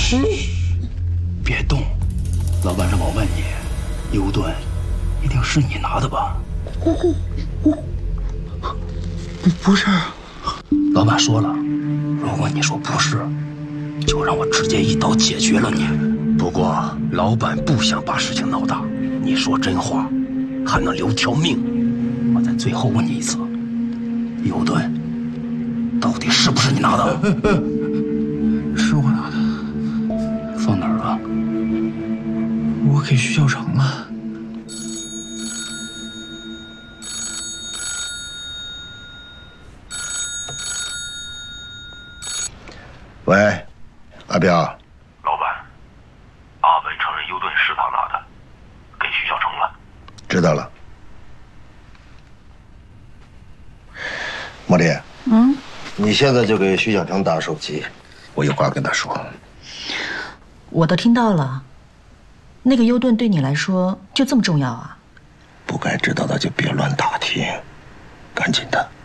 别动，老板让我问你，优盾一定是你拿的吧？ 不是。 老板说了，如果你说不是，就让我直接一刀解决了你。不过老板不想把事情闹大，你说真话，还能留条命。我再最后问你一次，优盾到底是不是你拿的？ 是我拿的。 放哪儿了？ 我给徐小成了。 喂，阿彪。 老板，阿伟承认优盾是他拿的，给徐小成了。 知道了。茉莉。你现在就给徐小成打手机，我有话跟他说。 我都听到了。那个优盾对你来说就这么重要啊？ 不该知道的就别乱打听，赶紧的。